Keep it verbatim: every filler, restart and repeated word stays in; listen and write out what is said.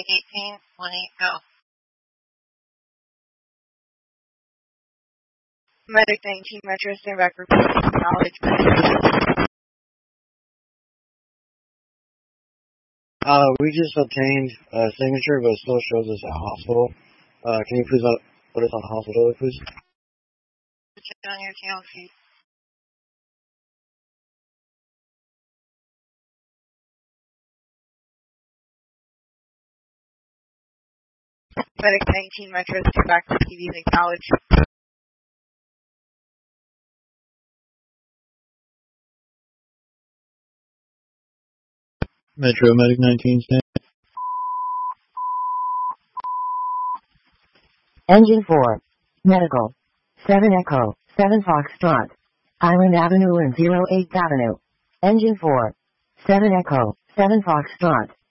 eighteen, one eight, go. Medic nineteen, Metro, stand back, reporting knowledge. Uh, we just obtained a signature, but it still shows us at hospital. Uh, can you please uh, put us on hospital, please? Check on your tail feet. Medic nineteen, Metro, stand back, for T V's acknowledge. Metro, Medic nineteen, stand. Engine four. Medical. seven Echo, seven Foxtrot. Island Avenue and zero eighth Avenue. Engine four. seven Echo, seven Foxtrot.